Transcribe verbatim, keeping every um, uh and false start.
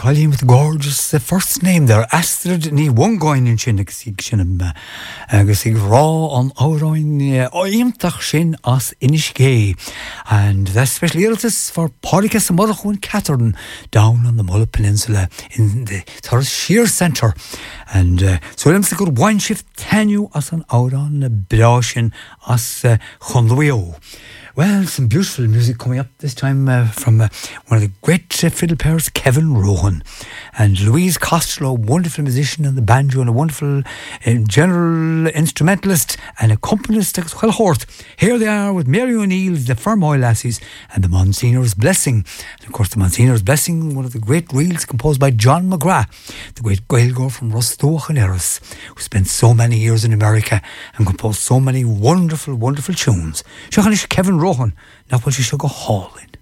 Colleen with the gorgeous uh, first name there, Astrid ní Wongoin in sin agus ig sin agus ig rá an áráin oimtach sin as Inishgay. And that's special irritus for Paricus and Motherhood Catherine down on the Mulla Peninsula in the Thurles Shear Centre. And uh, so I'm going to wine shift tenu as an áráin brashin as uh, Chonluio. Well, some beautiful music coming up this time uh, from uh, one of the great uh, fiddle players, Kevin Rohan, and Louise Costello, wonderful musician on the banjo and a wonderful uh, general instrumentalist and accompanist as well. Hort. Here they are with Mary O'Neill, the Fermoy Lassies, and the Monsignor's Blessing. And of course, the Monsignor's Blessing, one of the great reels composed by John McGrath, the great Gaelgore from Rostoch and Eris, who spent so many years in America and composed so many wonderful, wonderful tunes. Kevin Rohan, now what you should go hauling.